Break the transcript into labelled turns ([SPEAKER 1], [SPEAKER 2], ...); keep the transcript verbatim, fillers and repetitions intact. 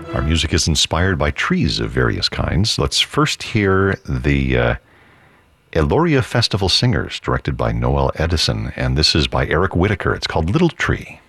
[SPEAKER 1] Our music is inspired by trees of various kinds. Let's first hear the uh, Eloria Festival Singers, directed by Noel Edison, and this is by Eric Whitaker. It's called Little Tree.